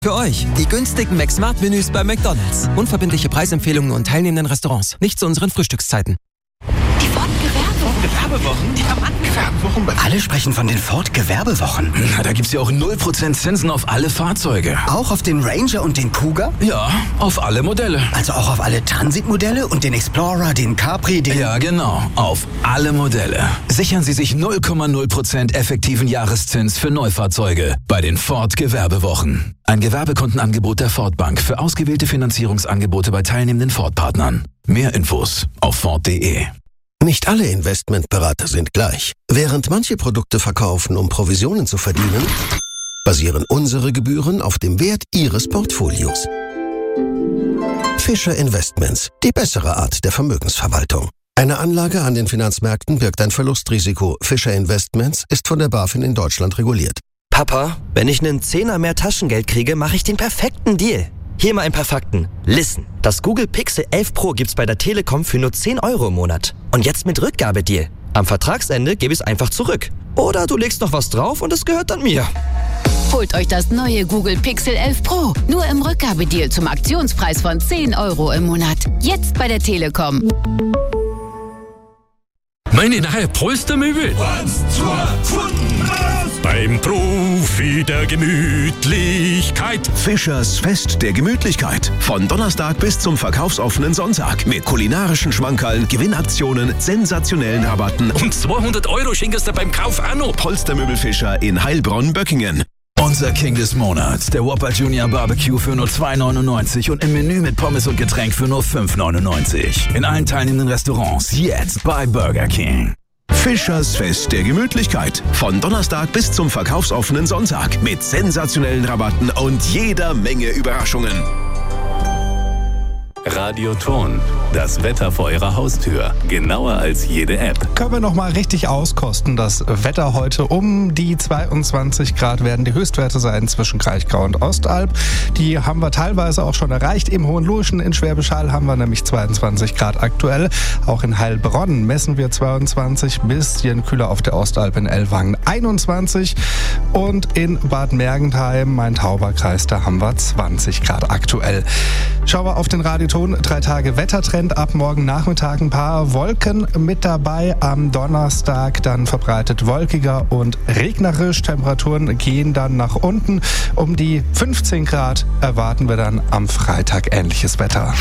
Für euch die günstigen McSmart-Menüs bei McDonald's. Unverbindliche Preisempfehlungen und teilnehmenden Restaurants. Nicht zu unseren Frühstückszeiten. Die Ford-Gewerbewochen? Die haben Gewerbewochen. Alle sprechen von den Ford-Gewerbewochen. Na, da gibt's ja auch 0% Zinsen auf alle Fahrzeuge. Auch auf den Ranger und den Kuga? Ja, auf alle Modelle. Also auch auf alle Transit-Modelle und den Explorer, den Capri, den... Ja, genau. Auf alle Modelle. Sichern Sie sich 0,0% effektiven Jahreszins für Neufahrzeuge bei den Ford-Gewerbewochen. Ein Gewerbekundenangebot der Ford Bank für ausgewählte Finanzierungsangebote bei teilnehmenden Ford-Partnern. Mehr Infos auf Ford.de. Nicht alle Investmentberater sind gleich. Während manche Produkte verkaufen, um Provisionen zu verdienen, basieren unsere Gebühren auf dem Wert Ihres Portfolios. Fischer Investments, die bessere Art der Vermögensverwaltung. Eine Anlage an den Finanzmärkten birgt ein Verlustrisiko. Fischer Investments ist von der BaFin in Deutschland reguliert. Papa, wenn ich einen Zehner mehr Taschengeld kriege, mache ich den perfekten Deal. Hier mal ein paar Fakten. Listen, das Google Pixel 11 Pro gibt's bei der Telekom für nur 10 € im Monat. Und jetzt mit Rückgabedeal. Am Vertragsende gebe ich es einfach zurück. Oder du legst noch was drauf und es gehört dann mir. Holt euch das neue Google Pixel 11 Pro. Nur im Rückgabedeal zum Aktionspreis von 10 € im Monat. Jetzt bei der Telekom. Meine neue Polstermöbel. Beim Profi der Gemütlichkeit. Fischers Fest der Gemütlichkeit. Von Donnerstag bis zum verkaufsoffenen Sonntag. Mit kulinarischen Schmankerln, Gewinnaktionen, sensationellen Rabatten. Und 200 € schenkst du beim Kauf auch noch. Polstermöbel Fischer in Heilbronn-Böckingen. Unser King des Monats, der Whopper Junior Barbecue für nur 2,99 und im Menü mit Pommes und Getränk für nur 5,99. In allen teilnehmenden Restaurants jetzt bei Burger King. Fischers Fest der Gemütlichkeit. Von Donnerstag bis zum verkaufsoffenen Sonntag. Mit sensationellen Rabatten und jeder Menge Überraschungen. Radioton, das Wetter vor Ihrer Haustür. Genauer als jede App. Können wir noch mal richtig auskosten. Das Wetter heute um die 22 Grad werden die Höchstwerte sein zwischen Kraichgau und Ostalb. Die haben wir teilweise auch schon erreicht. Im Hohenloischen in Schwäbisch Hall haben wir nämlich 22 Grad aktuell. Auch in Heilbronn messen wir 22, bisschen kühler auf der Ostalb in Ellwangen 21. Und in Bad Mergentheim, Main-Tauber-Kreis, da haben wir 20 Grad aktuell. Schauen wir auf den Radioton. 3 Tage Wettertrend. Ab morgen Nachmittag ein paar Wolken mit dabei. Am Donnerstag dann verbreitet wolkiger und regnerisch. Temperaturen gehen dann nach unten. Um die 15 Grad erwarten wir dann am Freitag ähnliches Wetter.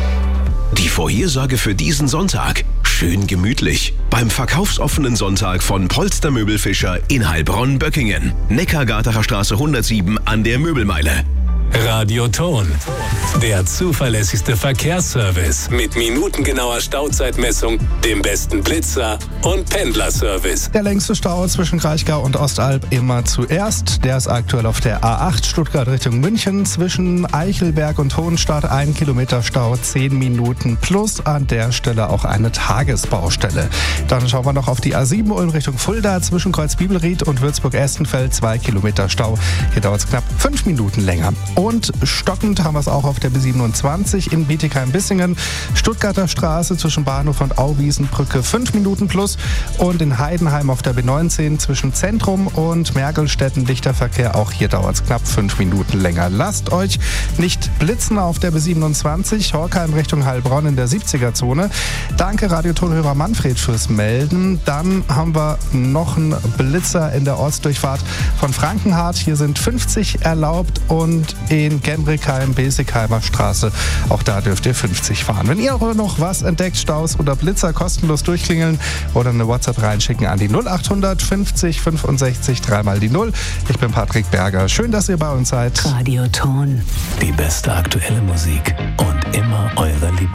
Die Vorhersage für diesen Sonntag. Schön gemütlich. Beim verkaufsoffenen Sonntag von Polstermöbel Fischer in Heilbronn-Böckingen. Neckargartener Straße 107 an der Möbelmeile. Radioton, der zuverlässigste Verkehrsservice mit minutengenauer Stauzeitmessung, dem besten Blitzer und Pendlerservice. Der längste Stau zwischen Kraichgau und Ostalb immer zuerst. Der ist aktuell auf der A8 Stuttgart Richtung München. Zwischen Eichelberg und Hohenstadt 1 Kilometer Stau, 10 Minuten plus. An der Stelle auch eine Tagesbaustelle. Dann schauen wir noch auf die A7 Ulm Richtung Fulda. Zwischen Kreuzbibelried und Würzburg-Estenfeld 2 Kilometer Stau. Hier dauert es knapp 5 Minuten länger. Und stockend haben wir es auch auf der B27 in Bietigheim-Bissingen. Stuttgarter Straße zwischen Bahnhof und Auwiesenbrücke 5 Minuten plus. Und in Heidenheim auf der B19 zwischen Zentrum und Mergelstetten dichter Verkehr. Auch hier dauert es knapp 5 Minuten länger. Lasst euch nicht blitzen auf der B27. Horkheim Richtung Heilbronn in der 70er-Zone. Danke Radiotonhörer Manfred fürs Melden. Dann haben wir noch einen Blitzer in der Ortsdurchfahrt von Frankenhardt. Hier sind 50 erlaubt und in Gembrickheim, Besigheimer Straße. Auch da dürft ihr 50 fahren. Wenn ihr noch was entdeckt, Staus oder Blitzer, kostenlos durchklingeln oder eine WhatsApp reinschicken an die 0800 50 65 3 mal die 0. Ich bin Patrick Berger. Schön, dass ihr bei uns seid. Radioton. Die beste aktuelle Musik und immer eure Lieblings